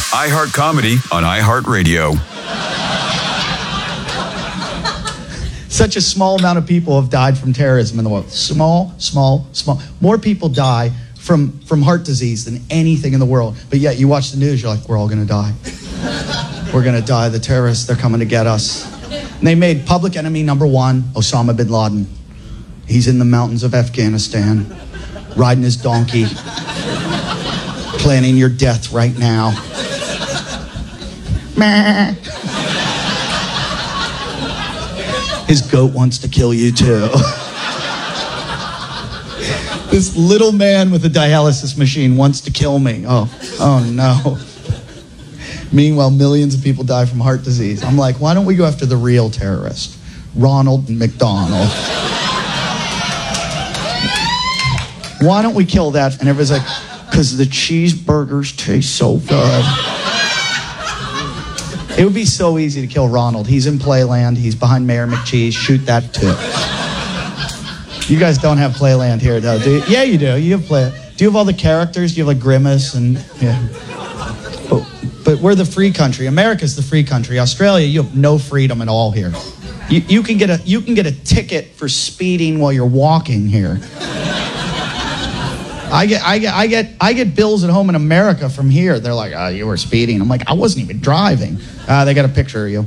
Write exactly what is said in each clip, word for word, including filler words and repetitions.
iHeart Comedy on iHeartRadio. Such a small amount of people have died from terrorism in the world. Small, small, small. More people die from, from heart disease than anything in the world. But yet you watch the news, you're like, we're all going to die. We're going to die. The terrorists, they're coming to get us. And they made public enemy number one, Osama bin Laden. He's in the mountains of Afghanistan, riding his donkey, planning your death right now. Meh. His goat wants to kill you too. This little man with a dialysis machine wants to kill me. Oh, oh no. Meanwhile, millions of people die from heart disease. I'm like, why don't we go after the real terrorist? Ronald McDonald. Why don't we kill that? And everybody's like, because the cheeseburgers taste so good. It would be so easy to kill Ronald. He's in Playland. He's behind Mayor McCheese. Shoot that too. You guys don't have Playland here, though, do you? Yeah, you do. You have Play. Do you have all the characters? Do you have like Grimace and yeah? But, but we're the free country. America's the free country. Australia, you have no freedom at all here. You, you can get a you can get a ticket for speeding while you're walking here. I get, I get, I get, I get bills at home in America from here. They're like, "Oh, you were speeding." I'm like, "I wasn't even driving." Uh, they got a picture of you.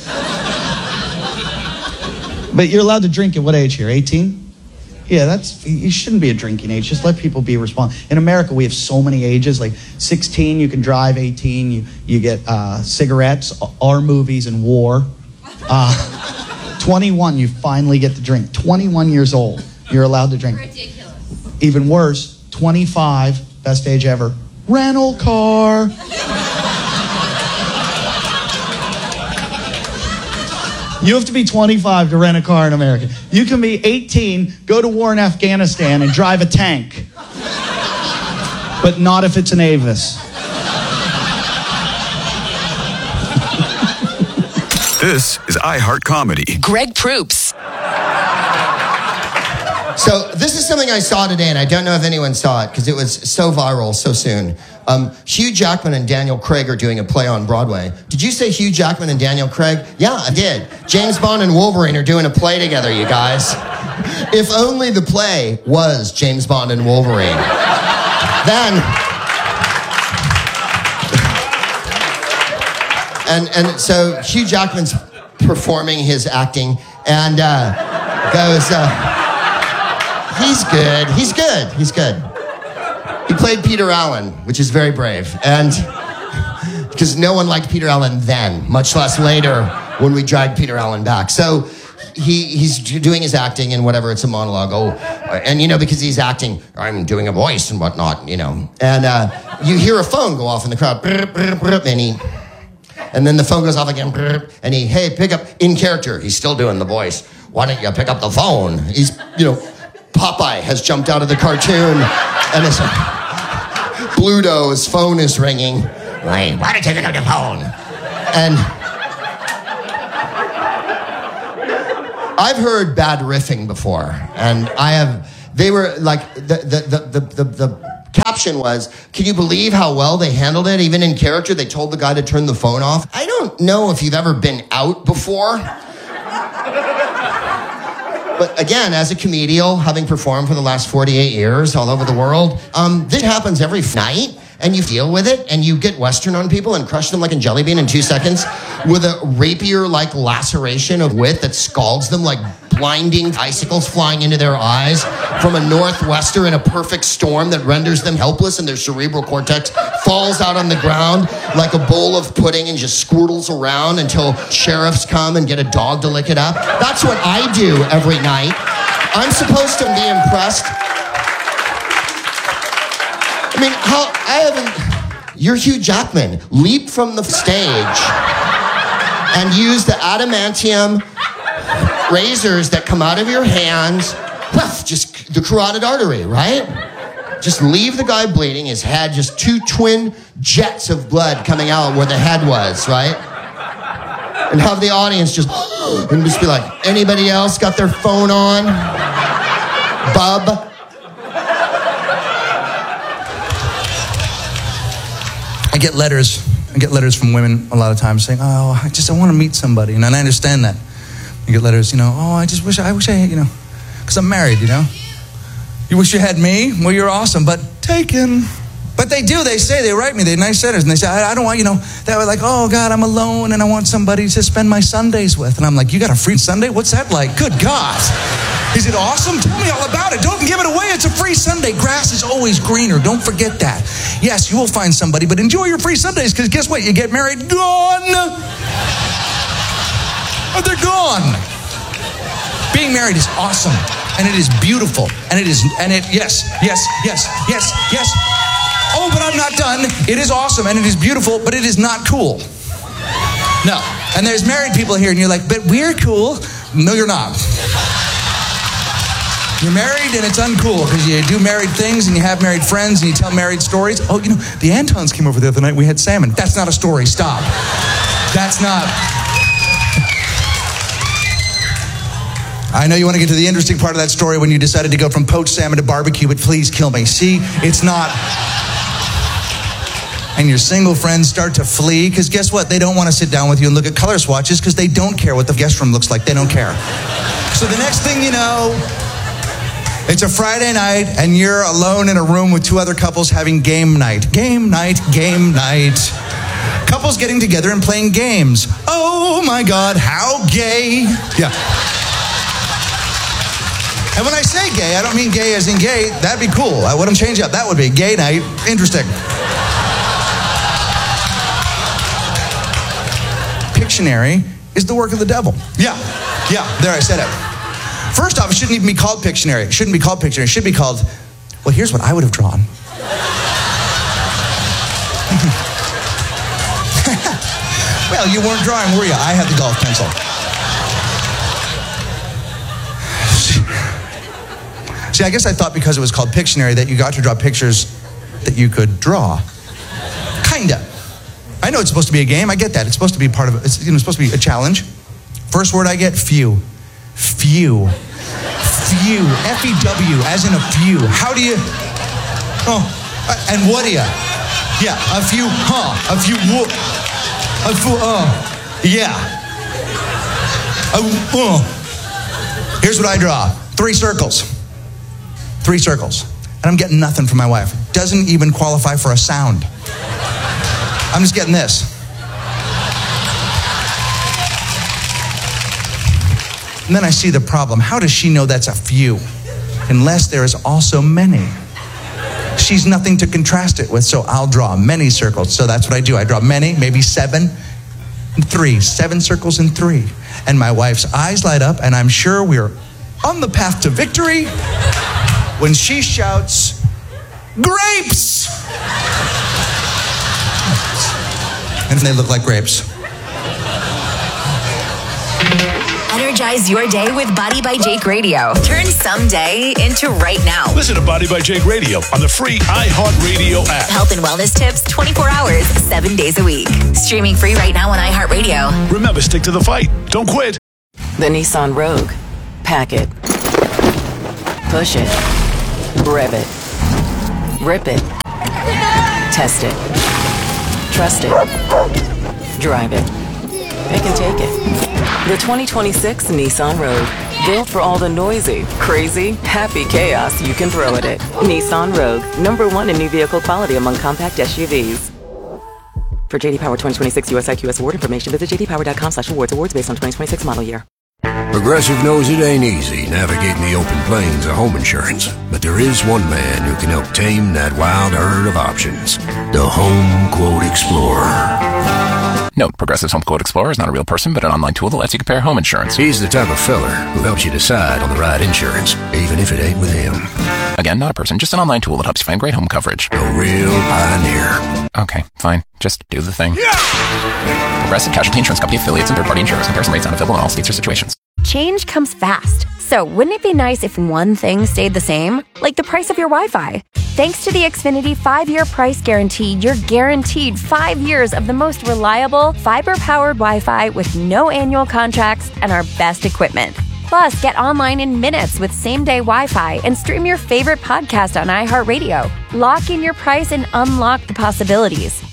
But you're allowed to drink at what age here? eighteen? Yeah, that's you shouldn't be a drinking age. Just let people be responsible. In America, we have so many ages. Like sixteen, you can drive. eighteen, you you get uh, cigarettes, R movies, and war. Uh, twenty-one, you finally get to drink. twenty-one years old, you're allowed to drink. Ridiculous. Even worse. twenty-five, best age ever, rental car. You have to be twenty-five to rent a car in America. You can be eighteen, go to war in Afghanistan, and drive a tank. But not if it's an Avis. This is iHeart Comedy. Greg Proops. So this is something I saw today, and I don't know if anyone saw it because it was so viral so soon. Um, Hugh Jackman and Daniel Craig are doing a play on Broadway. Did you say Hugh Jackman and Daniel Craig? Yeah, I did. James Bond and Wolverine are doing a play together, you guys. If only the play was James Bond and Wolverine. Then... And, and so Hugh Jackman's performing his acting and uh, goes... Uh, He's good. He's good. He's good. He played Peter Allen, which is very brave. And because no one liked Peter Allen then, much less later when we dragged Peter Allen back. So he he's doing his acting and whatever. It's a monologue. Oh, and you know, because he's acting, I'm doing a voice and whatnot, you know. And uh, you hear a phone go off in the crowd. And he... And then the phone goes off again. And he, hey, pick up in character. He's still doing the voice. Why don't you pick up the phone? He's, you know... Popeye has jumped out of the cartoon and it's Bluto, his phone is ringing. Wait, why don't you pick up the phone? And I've heard bad riffing before, and I have, they were like, the, the, the, the, the, the caption was, can you believe how well they handled it? Even in character, they told the guy to turn the phone off. I don't know if you've ever been out before. But again, as a comedian, having performed for the last forty-eight years all over the world, um, this happens every night, and you deal with it, and you get Western on people and crush them like a jelly bean in two seconds with a rapier-like laceration of wit that scalds them like blinding icicles flying into their eyes from a northwester in a perfect storm that renders them helpless and their cerebral cortex falls out on the ground like a bowl of pudding and just squirtles around until sheriffs come and get a dog to lick it up. That's what I do every night. I'm supposed to be impressed. I mean, how, I haven't... You're Hugh Jackman. Leap from the stage and use the adamantium razors that come out of your hands, just the carotid artery, right? Just leave the guy bleeding, his head, just two twin jets of blood coming out where the head was, right? And have the audience just, and just be like, anybody else got their phone on? Bub? I get letters I get letters from women a lot of times saying, oh, I just I want to meet somebody. And I understand that. You get letters, you know, oh, I just wish I wish I had, you know, because I'm married, you know. You wish you had me? Well, you're awesome, but taken. But they do. They say, they write me. They're nice letters. And they say, I, I don't want, you know, they were like, oh, God, I'm alone and I want somebody to spend my Sundays with. And I'm like, you got a free Sunday? What's that like? Good God. Is it awesome? Tell me all about it. Don't give it away. It's a free Sunday. Grass is always greener. Don't forget that. Yes, you will find somebody, but enjoy your free Sundays because guess what? You get married, gone. Oh, they're gone. Being married is awesome. And it is beautiful. And it is, and it, yes, yes, yes, yes, yes. Oh, but I'm not done. It is awesome and it is beautiful, but it is not cool. No. And there's married people here and you're like, but we're cool. No, you're not. You're married and it's uncool because you do married things and you have married friends and you tell married stories. Oh, you know, the Antons came over the other night. We had salmon. That's not a story. Stop. That's not. I know you want to get to the interesting part of that story when you decided to go from poached salmon to barbecue, but please kill me. See, it's not. And your single friends start to flee because guess what? They don't want to sit down with you and look at color swatches because they don't care what the guest room looks like. They don't care. So the next thing you know, it's a Friday night and you're alone in a room with two other couples having game night. Game night, game night. Couples getting together and playing games. Oh my God, how gay. Yeah. And when I say gay, I don't mean gay as in gay. That'd be cool. I wouldn't change up. That would be gay night. Interesting. Pictionary is the work of the devil. Yeah, yeah, there I said it. First off, it shouldn't even be called Pictionary. It shouldn't be called Pictionary. It should be called, well, here's what I would have drawn. Well, you weren't drawing, were you? I had the golf pencil. See, I guess I thought because it was called Pictionary that you got to draw pictures that you could draw. Kinda. I know it's supposed to be a game. I get that. It's supposed to be part of it. It's, you know, supposed to be a challenge. First word I get, few. Few. Few. F E W, as in a few. How do you... Oh, and what do you? Yeah, a few, huh? A few, whoop. A few, uh. Yeah. A, uh. Here's what I draw. Three circles. Three circles. And I'm getting nothing from my wife. Doesn't even qualify for a sound. I'm just getting this. And then I see the problem. How does she know that's a few? Unless there is also many. She's nothing to contrast it with, so I'll draw many circles. So that's what I do. I draw many, maybe seven and three. Seven circles and three. And my wife's eyes light up, and I'm sure we're on the path to victory when she shouts, grapes! And they look like grapes. Energize your day with Body by Jake Radio. Turn someday into right now. Listen to Body by Jake Radio on the free iHeartRadio app. Health and wellness tips twenty-four hours, seven days a week. Streaming free right now on iHeartRadio. Remember, stick to the fight. Don't quit. The Nissan Rogue. Pack it. Push it. Rev it. Rip it. Test it. Trust it. Drive it. Pick and take it. The twenty twenty-six Nissan Rogue. Built for all the noisy, crazy, happy chaos you can throw at it. Nissan Rogue. Number one in new vehicle quality among compact S U Vs. For J D Power twenty twenty-six U S I Q S award information, visit j d power dot com slash awards. Awards based on twenty twenty-six model year. Progressive knows it ain't easy navigating the open plains of home insurance, but there is one man who can help tame that wild herd of options. The Home Quote Explorer. Note, Progressive's Home Quote Explorer is not a real person, but an online tool that lets you compare home insurance. He's the type of feller who helps you decide on the right insurance, even if it ain't with him. Again, not a person, just an online tool that helps you find great home coverage. A real pioneer. Okay, fine. Just do the thing. Yeah! Progressive Casualty Insurance Company affiliates and third-party insurers. Comparison rates not available in all states or situations. Change comes fast. So wouldn't it be nice if one thing stayed the same? Like the price of your Wi-Fi. Thanks to the Xfinity five-year price guarantee, you're guaranteed five years of the most reliable, fiber-powered Wi-Fi with no annual contracts and our best equipment. Plus, get online in minutes with same-day Wi-Fi and stream your favorite podcast on iHeartRadio. Lock in your price and unlock the possibilities.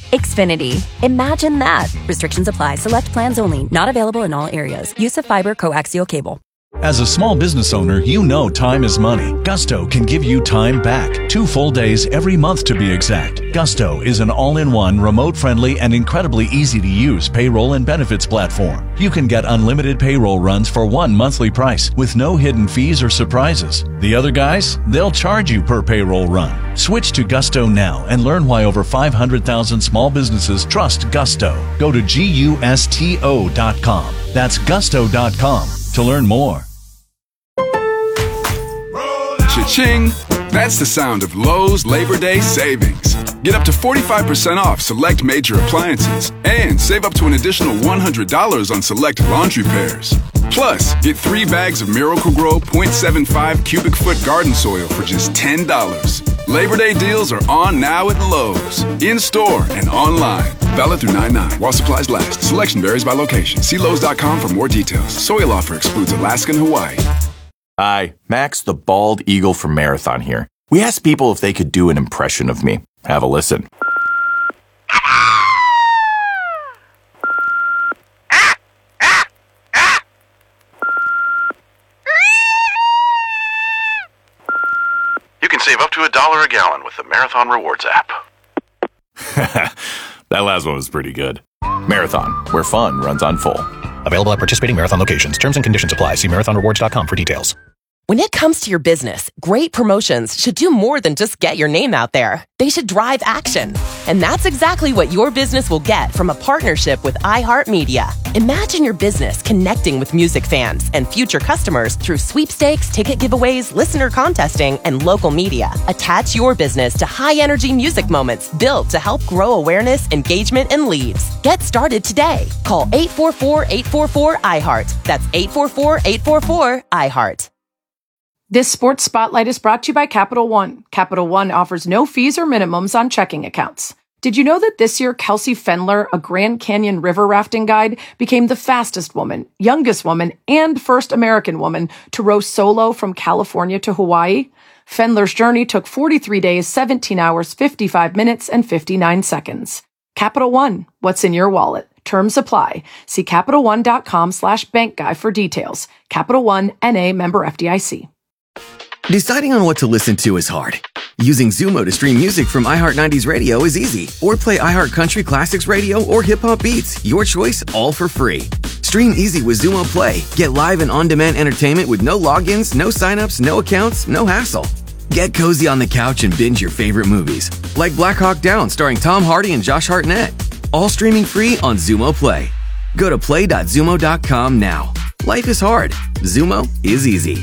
Xfinity. Imagine that. Restrictions apply. Select plans only. Not available in all areas. Use of fiber coaxial cable. As a small business owner, you know time is money. Gusto can give you time back. Two full days every month to be exact. Gusto is an all-in-one, remote-friendly, and incredibly easy-to-use payroll and benefits platform. You can get unlimited payroll runs for one monthly price with no hidden fees or surprises. The other guys, they'll charge you per payroll run. Switch to Gusto now and learn why over five hundred thousand small businesses trust Gusto. Go to gusto dot com. That's gusto dot com to learn more. Cha-ching! That's the sound of Lowe's Labor Day savings. Get up to forty-five percent off select major appliances and save up to an additional one hundred dollars on select laundry pairs. Plus, get three bags of Miracle-Gro point seven five cubic foot garden soil for just ten dollars. Labor Day deals are on now at Lowe's, in-store and online. Valid through nine nine while supplies last. Selection varies by location. See Lowe's dot com for more details. Soil offer excludes Alaska and Hawaii. Hi, Max the Bald Eagle from Marathon here. We asked people if they could do an impression of me. Have a listen. You can save up to a dollar a gallon with the Marathon Rewards app. That last one was pretty good. Marathon, where fun runs on full. Available at participating Marathon locations. Terms and conditions apply. See marathon rewards dot com for details. When it comes to your business, great promotions should do more than just get your name out there. They should drive action. And that's exactly what your business will get from a partnership with iHeartMedia. Imagine your business connecting with music fans and future customers through sweepstakes, ticket giveaways, listener contesting, and local media. Attach your business to high-energy music moments built to help grow awareness, engagement, and leads. Get started today. Call eight four four, eight four four, I heart. That's eight four four, eight four four, I heart. This Sports Spotlight is brought to you by Capital One. Capital One offers no fees or minimums on checking accounts. Did you know that this year Kelsey Fendler, a Grand Canyon river rafting guide, became the fastest woman, youngest woman, and first American woman to row solo from California to Hawaii? Fendler's journey took forty-three days, seventeen hours, fifty-five minutes, and fifty-nine seconds. Capital One, what's in your wallet? Terms apply. See Capital One dot com slash bank guy for details. Capital One, N A member F D I C. Deciding on what to listen to is hard. Using Zumo to stream music from iHeart nineties Radio is easy. Or play iHeart Country Classics Radio or Hip Hop Beats. Your choice, all for free. Stream easy with Zumo Play. Get live and on-demand entertainment with no logins, no signups, no accounts, no hassle. Get cozy on the couch and binge your favorite movies. Like Black Hawk Down starring Tom Hardy and Josh Hartnett. All streaming free on Zumo Play. Go to play dot zumo dot com now. Life is hard. Zumo is easy.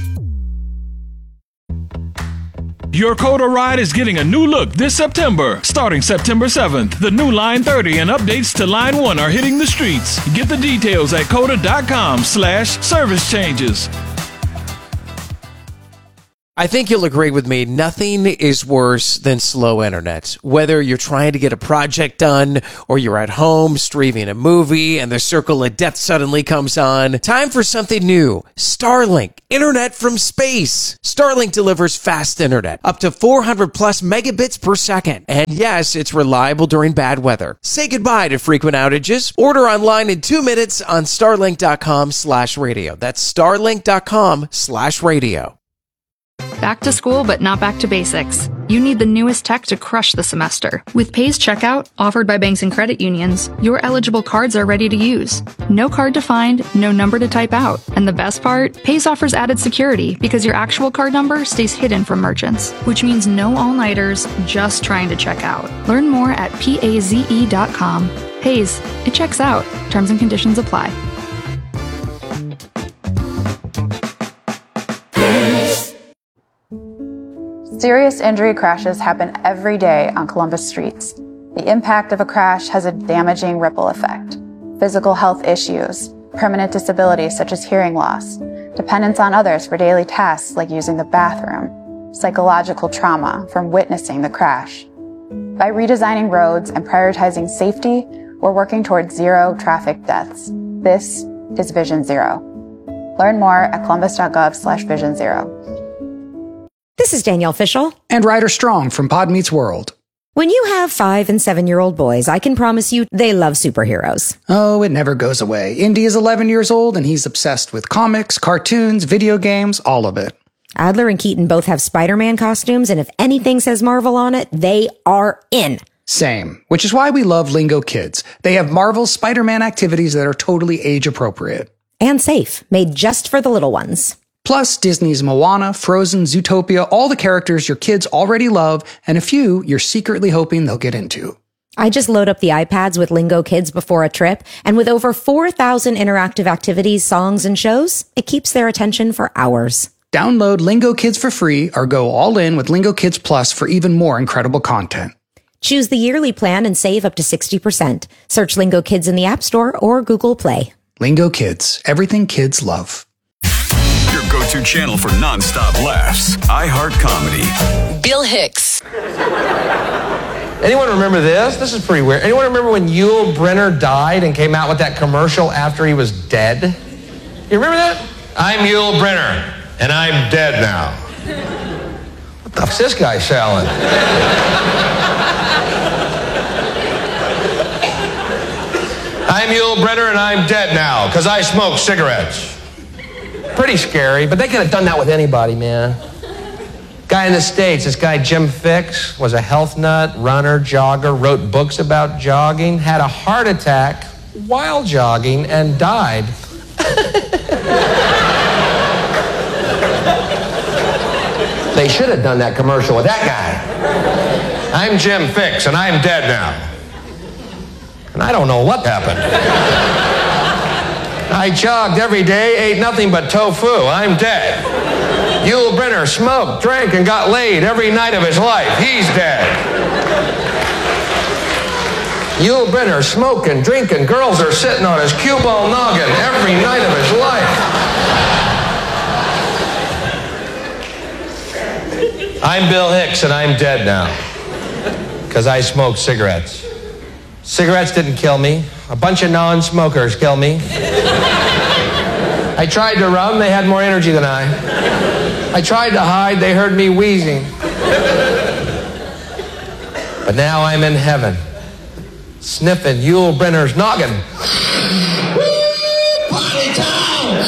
Your Coda ride is getting a new look this September. Starting September seventh, the new Line thirty and updates to Line one are hitting the streets. Get the details at coda dot com slash service changes. I think you'll agree with me, nothing is worse than slow internet. Whether you're trying to get a project done or you're at home streaming a movie and the circle of death suddenly comes on, time for something new. Starlink, internet from space. Starlink delivers fast internet, up to four hundred plus megabits per second. And yes, it's reliable during bad weather. Say goodbye to frequent outages. Order online in two minutes on starlink dot com slash radio. That's starlink dot com slash radio. Back to school, but not back to basics. You need the newest tech to crush the semester. With Pays Checkout, offered by banks and credit unions, your eligible cards are ready to use. No card to find, no number to type out. And the best part? Pays offers added security because your actual card number stays hidden from merchants, which means no all-nighters just trying to check out. Learn more at paze dot com. Pays, it checks out. Terms and conditions apply. Serious injury crashes happen every day on Columbus streets. The impact of a crash has a damaging ripple effect. Physical health issues, permanent disabilities such as hearing loss, dependence on others for daily tasks like using the bathroom, psychological trauma from witnessing the crash. By redesigning roads and prioritizing safety, we're working towards zero traffic deaths. This is Vision Zero. Learn more at columbus dot gov slash vision zero. This is Danielle Fishel. And Ryder Strong from Pod Meets World. When you have five and seven-year-old boys, I can promise you they love superheroes. Oh, it never goes away. Indy is eleven years old, and he's obsessed with comics, cartoons, video games, all of it. Adler and Keaton both have Spider-Man costumes, and if anything says Marvel on it, they are in. Same, which is why we love Lingo Kids. They have Marvel's Spider-Man activities that are totally age-appropriate. And safe, made just for the little ones. Plus, Disney's Moana, Frozen, Zootopia, all the characters your kids already love, and a few you're secretly hoping they'll get into. I just load up the iPads with Lingo Kids before a trip, and with over four thousand interactive activities, songs, and shows, it keeps their attention for hours. Download Lingo Kids for free or go all in with Lingo Kids Plus for even more incredible content. Choose the yearly plan and save up to sixty percent. Search Lingo Kids in the App Store or Google Play. Lingo Kids, everything kids love. Your go-to channel for non-stop laughs. iHeart Comedy. Bill Hicks. Anyone remember this? This is pretty weird. Anyone remember when Yul Brynner died and came out with that commercial after he was dead? You remember that? I'm Yul Brynner, and I'm dead now. What the fuck's this guy selling? I'm Yul Brynner, and I'm dead now, because I smoke cigarettes. Pretty scary, but they could have done that with anybody, man. Guy in the States, this guy Jim Fixx, was a health nut, runner, jogger, wrote books about jogging, had a heart attack while jogging, and died. They should have done that commercial with that guy. I'm Jim Fixx, and I'm dead now. And I don't know what happened. I jogged every day, ate nothing but tofu. I'm dead. Yul Brynner smoked, drank, and got laid every night of his life. He's dead. Yul Brynner smoking, drinking, girls are sitting on his cue ball noggin every night of his life. I'm Bill Hicks, and I'm dead now. Because I smoke cigarettes. Cigarettes didn't kill me. A bunch of non-smokers killed me. I tried to run, they had more energy than I. I tried to hide, they heard me wheezing. But now I'm in heaven, sniffing Yul Brynner's noggin. Party time!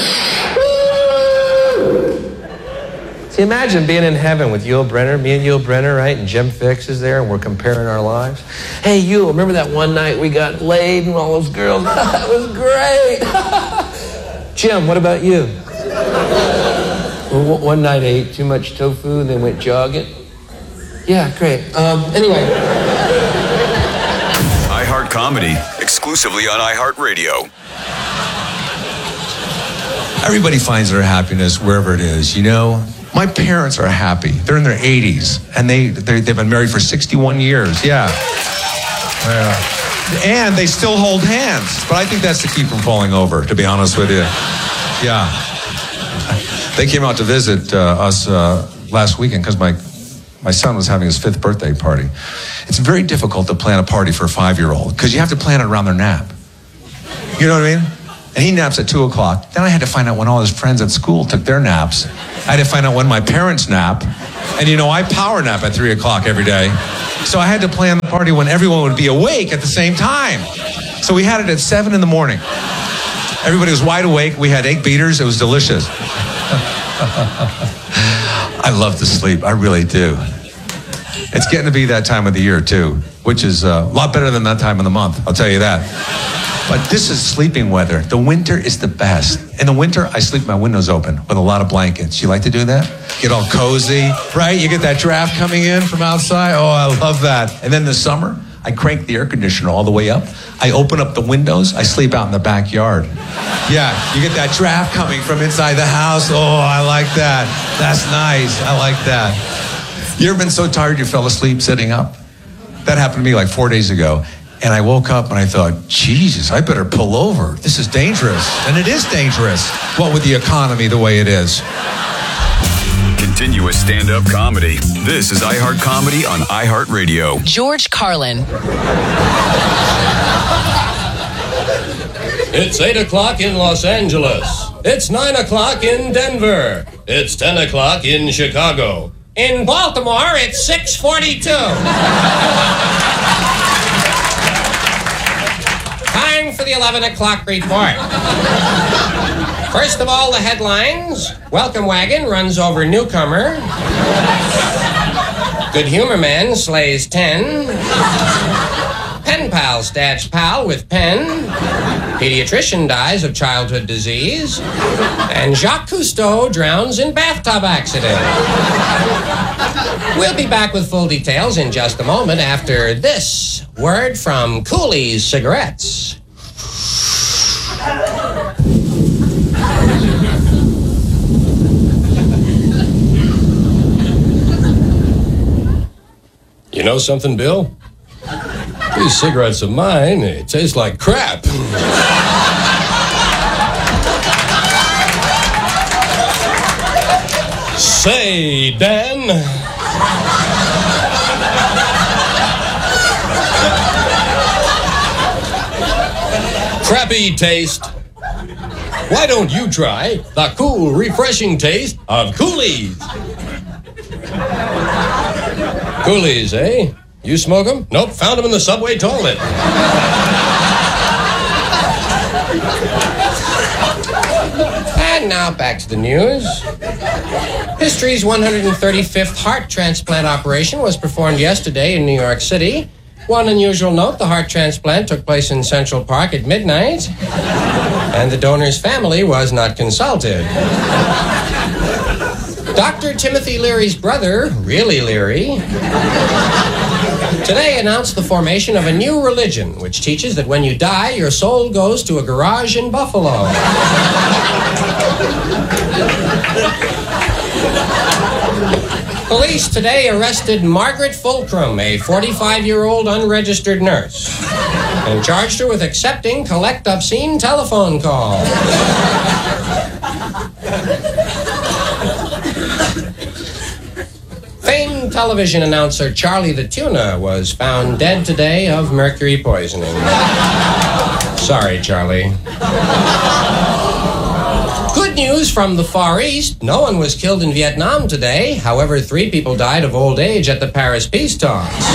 See, imagine being in heaven with Yul Brynner, me and Yul Brynner, right? And Jim Fixx is there, and we're comparing our lives. Hey, Yul, remember that one night we got laid and all those girls? That was great. Jim, what about you? Well, one night I ate too much tofu and then went jogging. Yeah, great. Um, anyway. iHeart Comedy, exclusively on iHeartRadio. Everybody finds their happiness wherever it is, you know? My parents are happy. They're in their eighties, and they, they've been married for sixty-one years. Yeah. Yeah. And they still hold hands, but I think that's to keep from falling over, to be honest with you. Yeah. They came out to visit uh, us uh, last weekend because my, my son was having his fifth birthday party. It's very difficult to plan a party for a five-year-old because you have to plan it around their nap. You know what I mean? And he naps at two o'clock. Then I had to find out when all his friends at school took their naps. I had to find out when my parents nap. And you know, I power nap at three o'clock every day. So I had to plan the party when everyone would be awake at the same time. So we had it at seven in the morning. Everybody was wide awake. We had egg beaters. It was delicious. I love to sleep. I really do. It's getting to be that time of the year, too, which is a lot better than that time of the month. I'll tell you that. But this is sleeping weather. The winter is the best. In the winter, I sleep my windows open with a lot of blankets. You like to do that? Get all cozy, right? You get that draft coming in from outside. Oh, I love that. And then in the summer, I crank the air conditioner all the way up. I open up the windows. I sleep out in the backyard. Yeah, you get that draft coming from inside the house. Oh, I like that. That's nice. I like that. You ever been so tired you fell asleep sitting up? That happened to me like four days ago. And I woke up and I thought, Jesus, I better pull over. This is dangerous. And it is dangerous. What with the economy the way it is. Continuous stand-up comedy. This is iHeart Comedy on iHeartRadio. George Carlin. It's eight o'clock in Los Angeles. It's nine o'clock in Denver. It's ten o'clock in Chicago. In Baltimore, it's six forty-two. Time for the eleven o'clock report. First of all, the headlines. Welcome wagon runs over newcomer. Good humor man slays ten. Pen pal stabs pal with pen. Pediatrician dies of childhood disease. And Jacques Cousteau drowns in bathtub accident. We'll be back with full details in just a moment after this word from Cooley's Cigarettes. You know something, Bill? These cigarettes of mine, they taste like crap. Say, Dan. Crappy taste. Why don't you try the cool, refreshing taste of Cooley's? Cooley's, eh? You smoke them? Nope, found them in the subway toilet. And now back to the news. History's one hundred thirty-fifth heart transplant operation was performed yesterday in New York City. One unusual note, the heart transplant took place in Central Park at midnight, and the donor's family was not consulted. Doctor Timothy Leary's brother, really Leary, today announced the formation of a new religion which teaches that when you die, your soul goes to a garage in Buffalo. Police today arrested Margaret Fulcrum, a forty-five-year-old unregistered nurse, and charged her with accepting collect obscene telephone calls. Famed television announcer Charlie the Tuna was found dead today of mercury poisoning. Sorry, Charlie. Good news from the Far East. No one was killed in Vietnam today. However, three people died of old age at the Paris peace talks.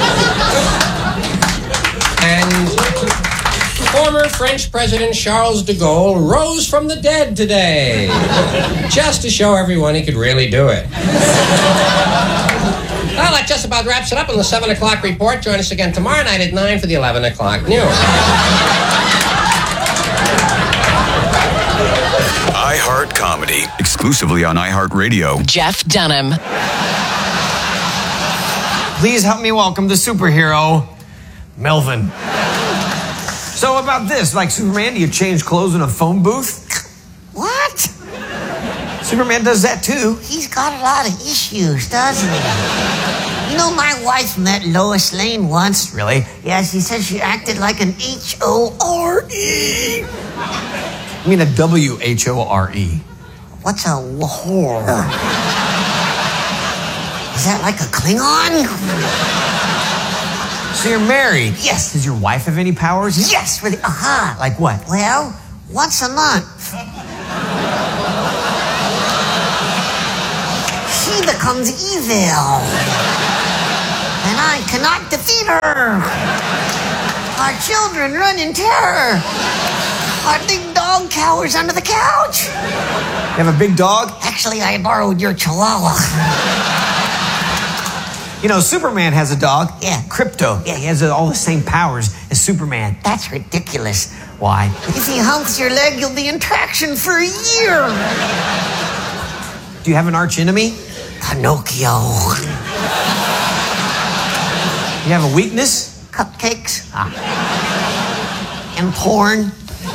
And former French President Charles de Gaulle rose from the dead today, just to show everyone he could really do it. Well, that just about wraps it up on the seven o'clock report. Join us again tomorrow night at nine for the eleven o'clock news. iHeart Comedy, exclusively on iHeartRadio. Jeff Dunham. Please help me welcome the superhero, Melvin. So about this, like Superman, do you change clothes in a phone booth? What? Superman does that too. He's got a lot of issues, doesn't he? You know, my wife met Lois Lane once. Really? Yeah, she said she acted like an H O R E. I mean a W H O R E. What's a whore? Is that like a Klingon? So you're married? Yes. Does your wife have any powers? Yes, really. Aha. Uh-huh. Like what? Well, once a month, she becomes evil. And I cannot defeat her. Our children run in terror. Our big dog cowers under the couch. You have a big dog? Actually, I borrowed your chihuahua. You know, Superman has a dog. Yeah. Krypto. Yeah. He has all the same powers as Superman. That's ridiculous. Why? If he humps your leg, you'll be in traction for a year. Do you have an arch enemy? Pinocchio. You have a weakness? Cupcakes. Ah. And porn.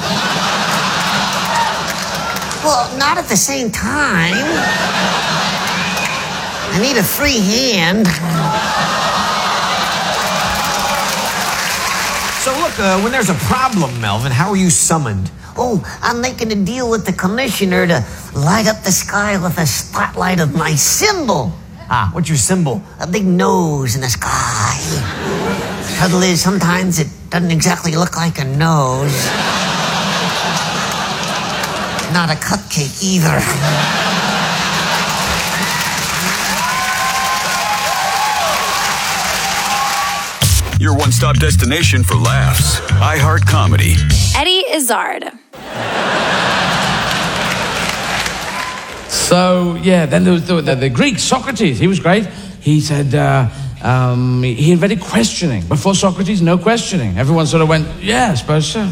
Well, not at the same time. I need a free hand. So look, uh, when there's a problem, Melvin, how are you summoned? Oh, I'm making a deal with the commissioner to light up the sky with a spotlight of my symbol. Ah, what's your symbol? A big nose in the sky. Trouble is, sometimes it doesn't exactly look like a nose. Not a cupcake either. your one-stop destination for laughs. iHeart Comedy. Eddie Izzard. So, yeah, then there was the, the, the Greek, Socrates. He was great. He said uh, um, he invented questioning. Before Socrates, no questioning. Everyone sort of went, yeah, I suppose so.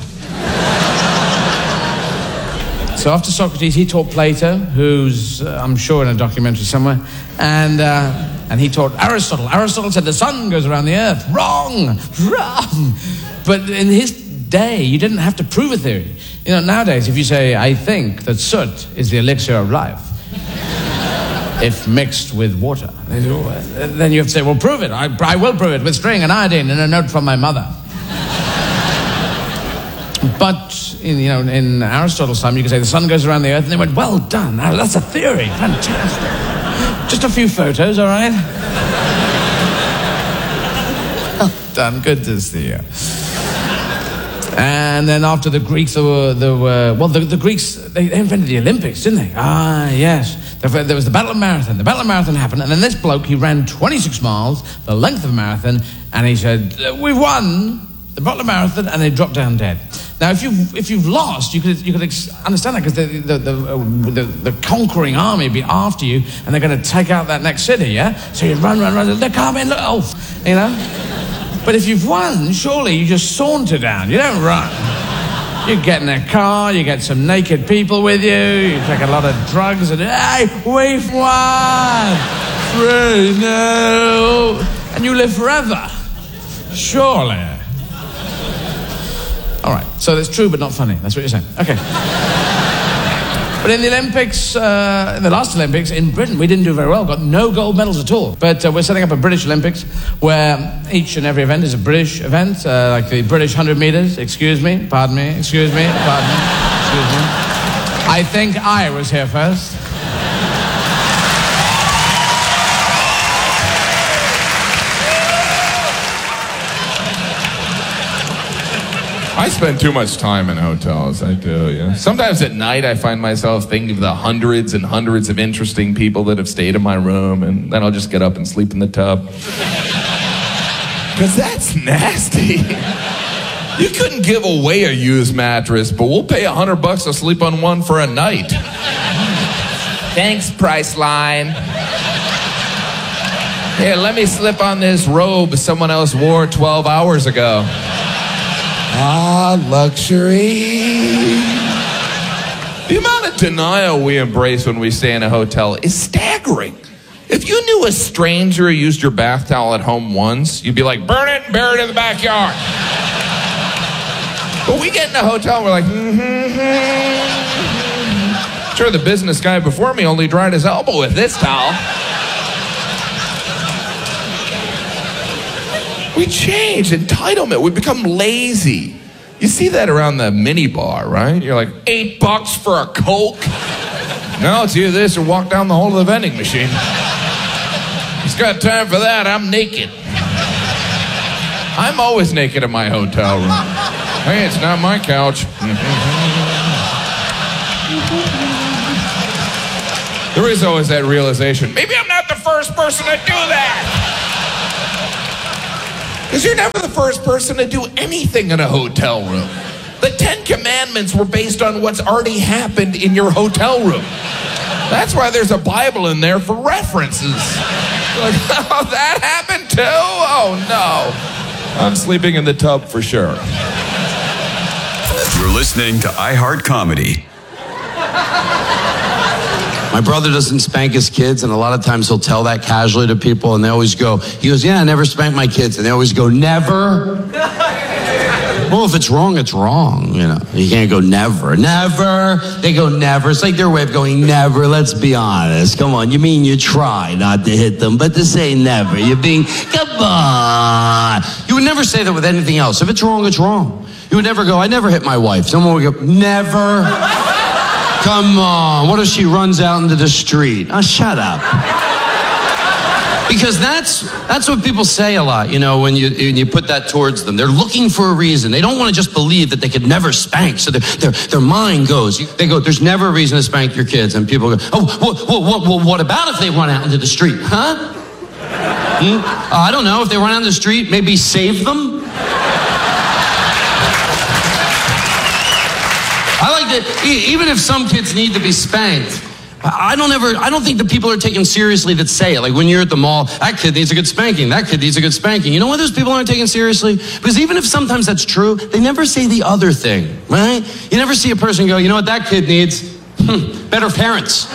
So after Socrates, he taught Plato, who's, uh, I'm sure, in a documentary somewhere, and uh, and he taught Aristotle. Aristotle said the sun goes around the earth. Wrong! Wrong! But in his day, you didn't have to prove a theory. You know, nowadays, if you say, I think that soot is the elixir of life, if mixed with water, then you have to say, well, prove it. I, I will prove it with string and iodine and a note from my mother. But, in, you know, in Aristotle's time, you could say the sun goes around the earth, and they went, well done. Now, that's a theory. Fantastic. Just a few photos, all right? Well done. Good to see you. And then after the Greeks, there were, there were well, the, the Greeks, they, they invented the Olympics, didn't they? Ah, yes. There, there was the Battle of Marathon. The Battle of Marathon happened, and then this bloke, he ran twenty-six miles, the length of a marathon, and he said, we've won the Battle of Marathon, and they dropped down dead. Now, if you've, if you've lost, you could, you could ex- understand that, because the, the, the, uh, the, the conquering army would be after you, and they're going to take out that next city, yeah? So you run, run, run, they're coming, look, oh, you know? But if you've won, surely you just saunter down. You don't run. You get in a car, you get some naked people with you, you take a lot of drugs, and hey, we've won! Three, no! And you live forever. Surely. All right, so that's true but not funny. That's what you're saying. Okay. But in the Olympics, uh, in the last Olympics, in Britain, we didn't do very well. Got no gold medals at all. But uh, we're setting up a British Olympics where each and every event is a British event, uh, like the British one hundred meters. Excuse me, pardon me, excuse me, pardon me, excuse me. I think I was here first. I spend too much time in hotels, I do, yeah. Sometimes at night I find myself thinking of the hundreds and hundreds of interesting people that have stayed in my room, and then I'll just get up and sleep in the tub. Because that's nasty. You couldn't give away a used mattress, but we'll pay a hundred bucks to sleep on one for a night. Thanks, Priceline. Here, let me slip on this robe someone else wore twelve hours ago. Ah, luxury. The amount of denial we embrace when we stay in a hotel is staggering. If you knew a stranger used your bath towel at home once, you'd be like, burn it and bury it in the backyard. But we get in a hotel and we're like, mm-hmm. Sure, the business guy before me only dried his elbow with this towel. We change entitlement. We become lazy. You see that around the mini bar, right? You're like, eight bucks for a Coke? No, it's either this or walk down the hole of the vending machine. He's got time for that. I'm naked. I'm always naked in my hotel room. Hey, it's not my couch. There is always that realization. Maybe I'm not the first person to do that. Because you're never the first person to do anything in a hotel room. The Ten Commandments were based on what's already happened in your hotel room. That's why there's a Bible in there for references. Like, oh, that happened too? Oh, no. I'm sleeping in the tub for sure. You're listening to iHeart Comedy. My brother doesn't spank his kids, and a lot of times he'll tell that casually to people, and they always go, he goes, yeah, I never spank my kids. And they always go, never? Well, if it's wrong, it's wrong, you know. You can't go never. Never. They go never. It's like their way of going never. Let's be honest. Come on. You mean you try not to hit them, but to say never, you're being, come on. You would never say that with anything else. If it's wrong, it's wrong. You would never go, I never hit my wife. Someone would go, never. Come on. What if she runs out into the street? Oh, shut up. Because that's that's what people say a lot, you know, when you when you put that towards them. They're looking for a reason. They don't want to just believe that they could never spank. So their their, their mind goes, they go, there's never a reason to spank your kids. And people go, oh, well, well, well, what about if they run out into the street? Huh? Hmm? Uh, I don't know. If they run out in the street, maybe save them? that e- even if some kids need to be spanked, I don't ever, I don't think the people are taken seriously that say it. Like when you're at the mall, that kid needs a good spanking, that kid needs a good spanking. You know why those people aren't taken seriously? Because even if sometimes that's true, they never say the other thing, right? You never see a person go, you know what that kid needs? Hmm, better parents.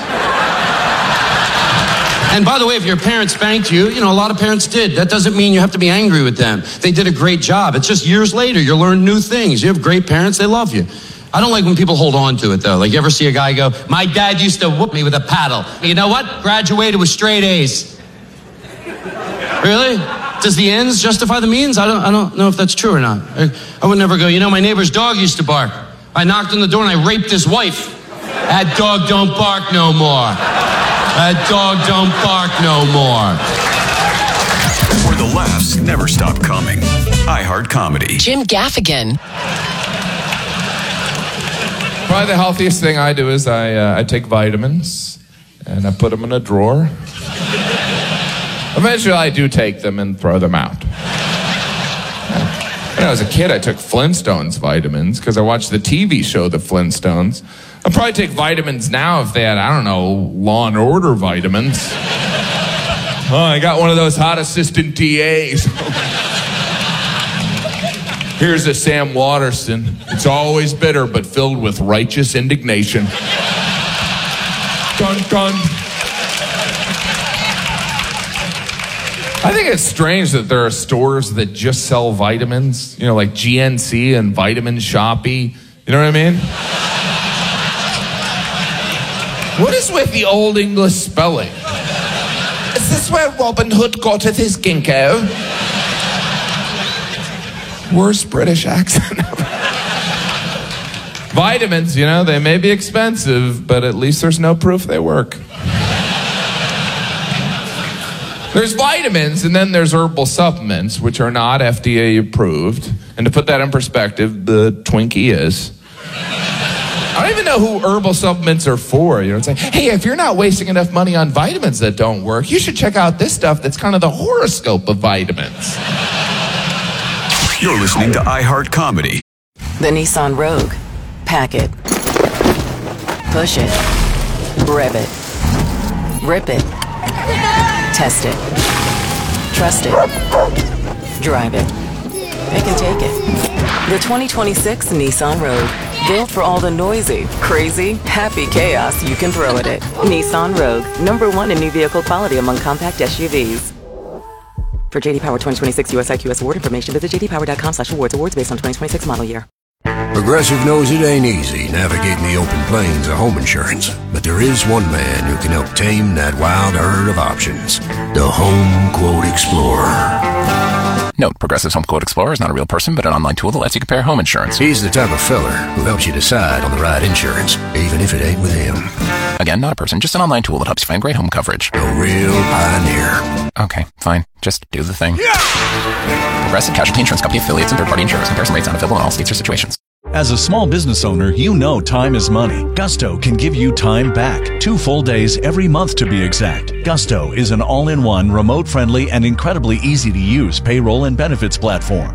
And by the way, if your parents spanked you, you know, a lot of parents did. That doesn't mean you have to be angry with them. They did a great job. It's just years later, you learn new things. You have great parents, they love you. I don't like when people hold on to it, though. Like, you ever see a guy go, my dad used to whoop me with a paddle. You know what? Graduated with straight A's. Really? Does the ends justify the means? I don't, I don't know if that's true or not. I, I would never go, you know, my neighbor's dog used to bark. I knocked on the door and I raped his wife. That dog don't bark no more. That dog don't bark no more. Where the laughs never stop coming. iHeart Comedy. Jim Gaffigan. Probably the healthiest thing I do is I uh, I take vitamins and I put them in a drawer. Eventually I do take them and throw them out. When I was a kid, I took Flintstones vitamins because I watched the T V show The Flintstones. I'd probably take vitamins now if they had, I don't know, Law and Order vitamins. Oh, I got one of those hot assistant D As. Here's a Sam Waterston. It's always bitter, but filled with righteous indignation. Dun, dun. I think it's strange that there are stores that just sell vitamins, you know, like G N C and Vitamin Shoppy. You know what I mean? What is with the old English spelling? Is this where Robin Hood got his ginkgo? Worst British accent ever. Vitamins, you know, they may be expensive, but at least there's no proof they work. There's vitamins, and then there's herbal supplements, which are not F D A approved. And to put that in perspective, the Twinkie is. I don't even know who herbal supplements are for. You know, it's like, hey, if you're not wasting enough money on vitamins that don't work, you should check out this stuff that's kind of the horoscope of vitamins. You're listening to iHeart Comedy. The Nissan Rogue. Pack it. Push it. Rev it. Rip it. Test it. Trust it. Drive it. Pick and take it. The twenty twenty-six Nissan Rogue. Built for all the noisy, crazy, happy chaos you can throw at it. Nissan Rogue. Number one in new vehicle quality among compact S U Vs. For J D Power twenty twenty-six U S I Q S award information, visit j d power dot com slash awards. Awards based on twenty twenty-six model year. Progressive knows it ain't easy navigating the open plains of home insurance, but there is one man who can help tame that wild herd of options. The Home Quote Explorer. Note, Progressive's Home Quote Explorer is not a real person, but an online tool that lets you compare home insurance. He's the type of feller who helps you decide on the right insurance, even if it ain't with him. Again, not a person, just an online tool that helps you find great home coverage. A real pioneer. Okay, fine. Just do the thing. Yeah! Progressive Casualty Insurance Company affiliates and third-party insurers. Comparison rates not available in all states or situations. As a small business owner, you know time is money. Gusto can give you time back. Two full days every month to be exact. Gusto is an all-in-one, remote-friendly, and incredibly easy-to-use payroll and benefits platform.